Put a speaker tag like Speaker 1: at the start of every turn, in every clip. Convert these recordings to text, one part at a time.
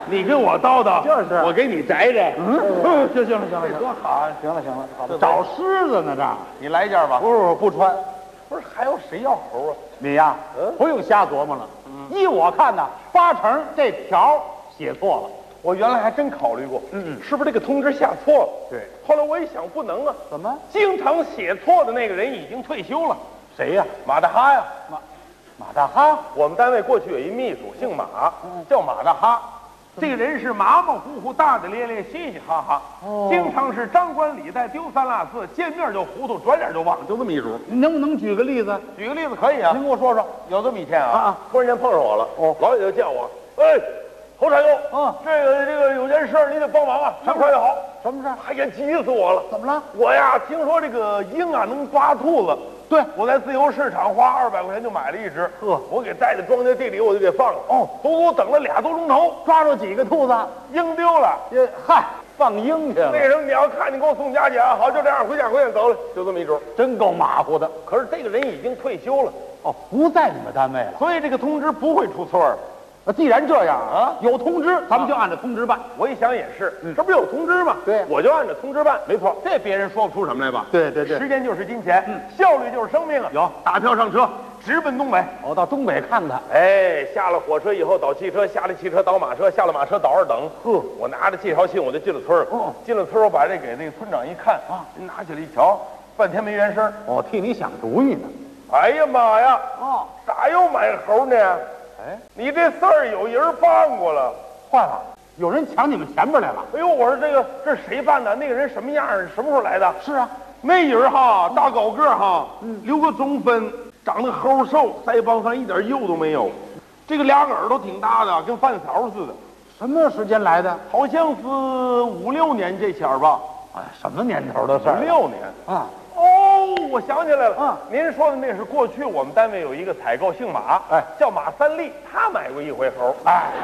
Speaker 1: 你跟我叨叨，
Speaker 2: 就是
Speaker 1: 我给你摘摘。
Speaker 2: 行了，
Speaker 1: 多好啊！
Speaker 2: 行了，好吧，找狮子呢这儿。
Speaker 1: 你来一件吧。
Speaker 2: 不穿，
Speaker 1: 不是还有谁要猴啊？
Speaker 2: 你呀，不用瞎琢磨了。依我看呢，80%这条写错了。
Speaker 1: 我原来还真考虑过，是不是这个通知下错了？
Speaker 2: 对。
Speaker 1: 后来我一想，不能啊。
Speaker 2: 怎么？
Speaker 1: 经常写错的那个人已经退休了。
Speaker 2: 谁呀？
Speaker 1: 马大哈呀。
Speaker 2: 马大哈。
Speaker 1: 我们单位过去有一秘书，姓马，叫马大哈。这个人是马马虎虎、大大咧咧、嘻嘻哈哈，经常是张冠李戴、丢三落四，见面就糊涂，转脸就忘，就这么一主。
Speaker 2: 你能不能举个例子？
Speaker 1: 举个例子可以啊。
Speaker 2: 您给我说说。
Speaker 1: 有这么一天啊，突然间碰上我了，老远就叫我，侯产佑，这个有件事儿你得帮忙啊，越快越好。
Speaker 2: 什么事儿？
Speaker 1: 哎呀，急死我了！
Speaker 2: 怎么了？
Speaker 1: 我呀，听说这个鹰啊能抓兔子。
Speaker 2: 对，
Speaker 1: 我在自由市场花200块钱就买了一只，我给带到庄稼地里，我就给放了。足足等了2多钟头，
Speaker 2: 抓住几个兔子？
Speaker 1: 鹰丢了。
Speaker 2: 嗨，放鹰去了。
Speaker 1: 那什么，你要看你给我送家去啊！好，就这样，回家走了，就这么一主，
Speaker 2: 真够马虎的。
Speaker 1: 可是这个人已经退休了，
Speaker 2: 不在你们单位了，
Speaker 1: 所以这个通知不会出错的。
Speaker 2: 既然这样啊，有通知，咱们就按照通知办。
Speaker 1: 我一想也是，这不是有通知吗？
Speaker 2: 对，
Speaker 1: 我就按照通知办。
Speaker 2: 没错，
Speaker 1: 这别人说不出什么来吧？
Speaker 2: 对，
Speaker 1: 时间就是金钱，效率就是生命啊！
Speaker 2: 有
Speaker 1: 打票上车，直奔东北。
Speaker 2: 到东北看看。
Speaker 1: 下了火车以后倒汽车，下了汽车倒马车，下了马车倒二等。我拿着介绍信我就进了村儿。进了村儿，我把这给那个村长一看啊，拿起来一瞧，半天没原声。
Speaker 2: 替你想主意呢。
Speaker 1: 哎呀妈呀！咋又买猴呢？你这事儿有人办过了。
Speaker 2: 坏了，有人抢你们前边来了。
Speaker 1: 哎呦，我说这是谁办的？那个人什么样？什么时候来的？
Speaker 2: 是啊，
Speaker 1: 那人哈，大高个哈，留个中分，长得齁瘦，腮帮上一点肉都没有。这个俩耳朵挺大的，跟饭勺似的。
Speaker 2: 什么时间来的？
Speaker 1: 好像是5、6年这前儿吧。
Speaker 2: 什么年头的事儿
Speaker 1: ？5、6年
Speaker 2: 啊。
Speaker 1: 我想起来了。您说的那是过去我们单位有一个采购姓马，叫马三立，他买过一回猴。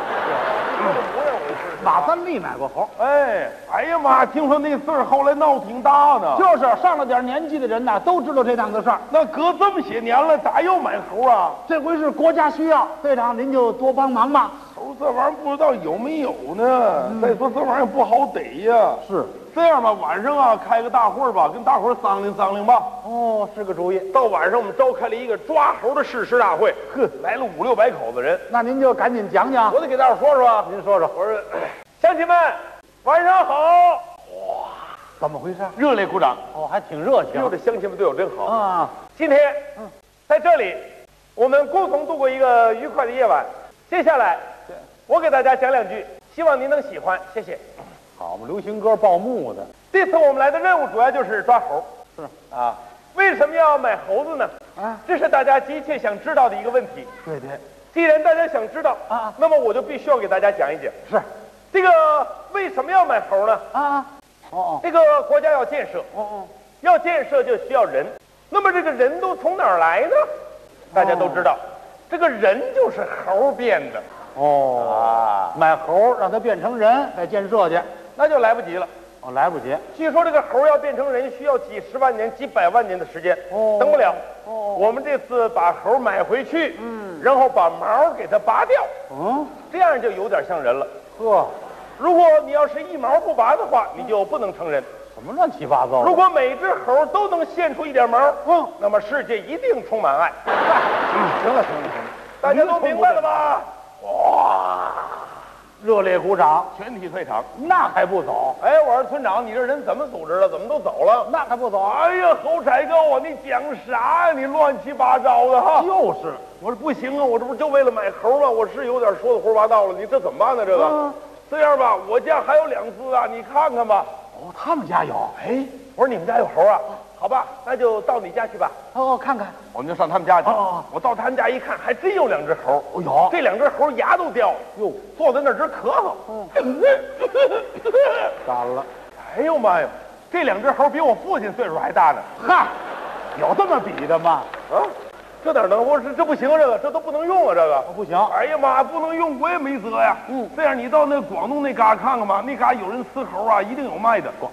Speaker 2: 马三立买过猴。
Speaker 1: 哎呀妈！听说那事儿后来闹挺大呢。
Speaker 2: 就是上了点年纪的人呐，都知道这档子事儿。
Speaker 1: 那隔这么些年了，咋又买猴啊？
Speaker 2: 这回是国家需要，队长您就多帮忙吧。
Speaker 1: 猴这玩意儿不知道有没有呢？再说这玩意儿不好逮呀。
Speaker 2: 是。
Speaker 1: 这样吧，晚上啊开个大会吧，跟大伙商量商量吧。
Speaker 2: 是个主意。
Speaker 1: 到晚上我们召开了一个抓猴的誓师大会，来了500-600口子人。
Speaker 2: 那您就赶紧讲讲。
Speaker 1: 我得给大伙说说。
Speaker 2: 您说说。
Speaker 1: 我说，乡亲们，晚上好。
Speaker 2: 哇，怎么回事？
Speaker 1: 热烈鼓掌。
Speaker 2: 还挺热情。
Speaker 1: 这乡亲们对我真好
Speaker 2: 啊。
Speaker 1: 今天，在这里，我们共同度过一个愉快的夜晚。接下来，我给大家讲2句，希望您能喜欢，谢谢。
Speaker 2: 好嘛，流行歌报幕的。
Speaker 1: 这次我们来的任务主要就是抓猴。
Speaker 2: 是
Speaker 1: 啊，为什么要买猴子呢？这是大家急切想知道的一个问题。
Speaker 2: 对。
Speaker 1: 既然大家想知道那么我就必须要给大家讲一讲。
Speaker 2: 是。
Speaker 1: 这个为什么要买猴呢？这个国家要建设。要建设就需要人。那么这个人都从哪儿来呢？大家都知道，这个人就是猴变的。
Speaker 2: 买猴让它变成人再建设去，
Speaker 1: 那就来不及了。
Speaker 2: 来不及。
Speaker 1: 据说这个猴要变成人需要几十万年、几百万年的时间，等不了。我们这次把猴买回去，然后把毛给它拔掉，这样就有点像人了。如果你要是一毛不拔的话，你就不能成人。
Speaker 2: 什么乱七八糟？
Speaker 1: 如果每只猴都能现出一点毛，那么世界一定充满爱。
Speaker 2: 行了，
Speaker 1: 大家都明白了吧？
Speaker 2: 哇！热烈鼓掌，
Speaker 1: 全体退场。
Speaker 2: 那还不走？
Speaker 1: 我说村长，你这人怎么组织的？怎么都走了？
Speaker 2: 那还不走？
Speaker 1: 哎呀，侯彩高啊，你讲啥呀？你乱七八糟的哈！
Speaker 2: 就是，
Speaker 1: 我说不行啊，我这不就为了买猴吗？我是有点说的胡说八道了，你这怎么办呢？这个，这样吧，我家还有2只啊，你看看吧。
Speaker 2: 他们家有。
Speaker 1: 我说你们家有猴啊？好吧，那就到你家去吧。
Speaker 2: 看看。
Speaker 1: 我们就上他们家去。我到他们家一看，还真有2只猴。这2只猴牙都掉了。坐在那直咳嗽。
Speaker 2: 干了。
Speaker 1: 哎呦妈呀，这2只猴比我父亲岁数还大呢。
Speaker 2: 有这么比的吗？
Speaker 1: 这哪能？我说这不行，这都不能用啊，这个
Speaker 2: 不行。
Speaker 1: 哎呀妈，不能用，我也没辙呀。这样你到那广东那嘎看看吧，那嘎有人吃猴啊，一定有卖的。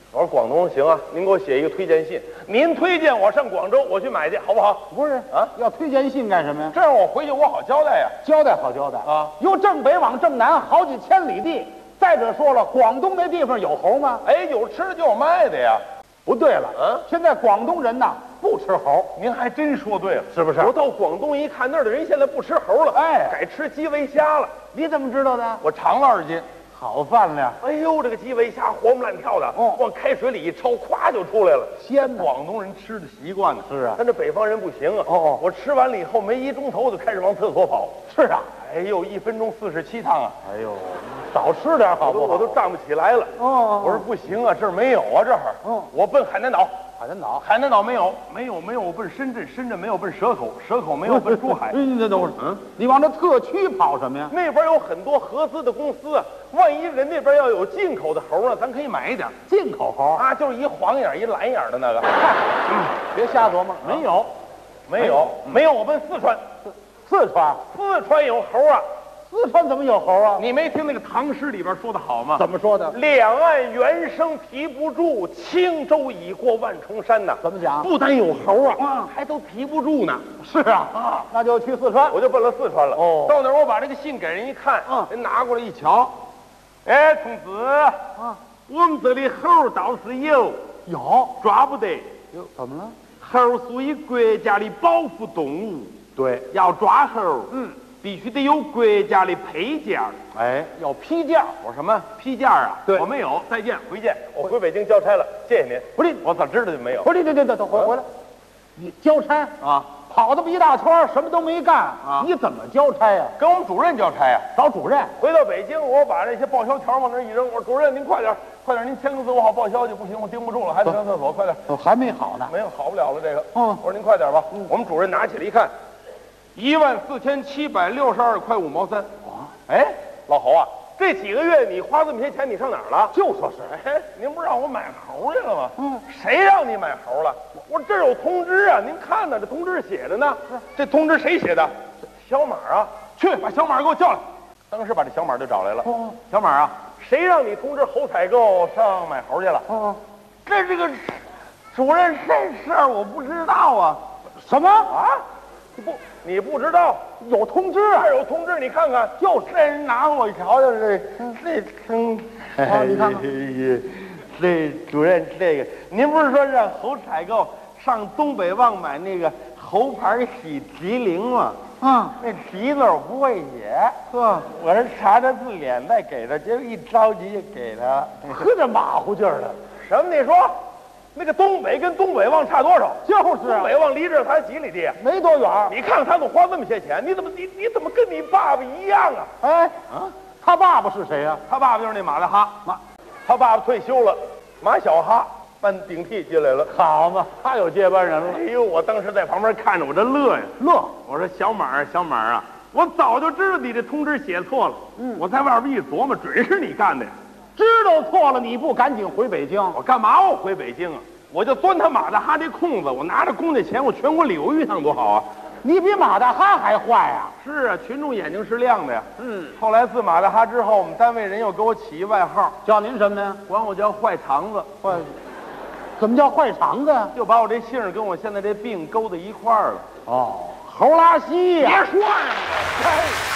Speaker 1: 我说广东行啊，您给我写一个推荐信，您推荐我上广州，我去买去，好不好？
Speaker 2: 不是
Speaker 1: 啊，
Speaker 2: 要推荐信干什么呀？
Speaker 1: 这样我回去我好交代呀。
Speaker 2: 交代好交代
Speaker 1: 啊，
Speaker 2: 由正北往正南好几千里地。再者说了，广东那地方有猴吗？
Speaker 1: 哎，有吃的就有卖的呀。
Speaker 2: 不对了，现在广东人呐不吃猴，
Speaker 1: 您还真说对了，
Speaker 2: 是不是？
Speaker 1: 我到广东一看，那儿的人现在不吃猴了，
Speaker 2: 哎，
Speaker 1: 改吃基围虾了。
Speaker 2: 你怎么知道的？
Speaker 1: 我尝了2斤，
Speaker 2: 好饭量。
Speaker 1: 哎呦，这个基围虾活蹦乱跳的，往开水里一焯，咵就出来了。
Speaker 2: 鲜
Speaker 1: 广东人吃的习惯呢。
Speaker 2: 是啊，
Speaker 1: 但这北方人不行啊。我吃完了以后没1钟头就开始往厕所跑。
Speaker 2: 是啊，
Speaker 1: 哎呦，1分钟47趟啊！
Speaker 2: 哎呦，少吃点好不好？
Speaker 1: 我都站不起来了。我说不行啊，这儿没有啊，这儿。我奔海南岛。海南岛没有，我奔深圳，深圳没有奔蛇口，蛇口没有奔珠海。
Speaker 2: 你等会儿，你往这特区跑什么呀？
Speaker 1: 那边有很多合资的公司啊，万一人那边要有进口的猴呢，咱可以买一点。
Speaker 2: 进口猴
Speaker 1: 啊，就是一黄眼一蓝眼的那个。
Speaker 2: 别瞎琢磨，没有，
Speaker 1: 没有，我奔四川。
Speaker 2: 四川
Speaker 1: 有猴啊。
Speaker 2: 四川怎么有猴啊？
Speaker 1: 你没听那个唐诗里边说的好吗？
Speaker 2: 怎么说的？
Speaker 1: 两岸猿声啼不住，轻舟已过万重山呐。
Speaker 2: 怎么讲？
Speaker 1: 不但有猴啊，还都提不住呢。
Speaker 2: 是啊，那就去四川，
Speaker 1: 我就奔了四川了。到那儿我把这个信给人一看，人拿过来一瞧，哎，同志，我们这里猴倒是有，抓不得。
Speaker 2: 哟，怎么了？
Speaker 1: 猴属于国家的保护动物，
Speaker 2: 对，
Speaker 1: 要抓猴，必须得有国家的配件。
Speaker 2: 哎，要批件。
Speaker 1: 我说什么批件啊？
Speaker 2: 对，
Speaker 1: 我没有。再见，回见。我回北京交差了，谢谢您。
Speaker 2: 不是，
Speaker 1: 我咋知道就没有？
Speaker 2: 不是，对，回来。你交差啊？跑这么一大圈，什么都没干啊？你怎么交差呀？
Speaker 1: 跟我们主任交差呀。
Speaker 2: 找主任。
Speaker 1: 回到北京，我把这些报销条往那一扔，我说主任您快点，您签个字，我好报销去。不行，我盯不住了，还得上厕所，快点。
Speaker 2: 还没好呢。
Speaker 1: 没有，好不了了这个。我说您快点吧。我们主任拿起来一看。14762块5毛3。哎，老侯啊，这几个月你花这么些钱，你上哪儿了？
Speaker 2: 就说是，
Speaker 1: 哎，您不是让我买猴去了吗？谁让你买猴了？我这儿有通知啊，您看呢，这通知写着呢。这通知谁写的？小马啊，去把小马给我叫来。当时把这小马就找来了。小马啊，谁让你通知猴采购上买猴去了？这个主任这事儿我不知道啊。
Speaker 2: 什么啊？
Speaker 1: 你不知道
Speaker 2: 有通知啊？
Speaker 1: 有通知，你看看，就是这人拿我一瞧，就是这
Speaker 2: 你看看，
Speaker 1: 这主任这个，您不是说让猴采购上东北旺买那个猴牌喜吉灵吗？那吉字我不会写，我是查查字典再给他，结果一着急就给他，
Speaker 2: 喝着马虎劲儿的。
Speaker 1: 什么？你说？那个东北跟东北旺差多少？
Speaker 2: 就是
Speaker 1: 东北旺离这才几里地，
Speaker 2: 没多远。
Speaker 1: 你看看他怎么花这么些钱，你怎么跟你爸爸一样啊？
Speaker 2: 哎，他爸爸是谁呀？
Speaker 1: 他爸爸就是那马大哈。他爸爸退休了，马小哈顶替进来了。
Speaker 2: 好嘛，他有接班人了。
Speaker 1: 哎呦，我当时在旁边看着，我这乐呀乐。我说小马啊，我早就知道你这通知写错了。我在外边一琢磨，准是你干的呀。
Speaker 2: 知道错了，你不赶紧回北京？
Speaker 1: 我干嘛我回北京啊？我就钻他马大哈这空子，我拿着公家钱，我全国旅游一趟多好啊！
Speaker 2: 你比马大哈还坏啊！
Speaker 1: 是啊，群众眼睛是亮的呀。后来自马大哈之后，我们单位人又给我起一外号，
Speaker 2: 叫您什么呀？
Speaker 1: 管我叫坏肠子。
Speaker 2: 怎么叫坏肠子呀？
Speaker 1: 就把我这姓跟我现在这病勾在一块儿了。
Speaker 2: 猴拉稀呀！
Speaker 1: 别说呀！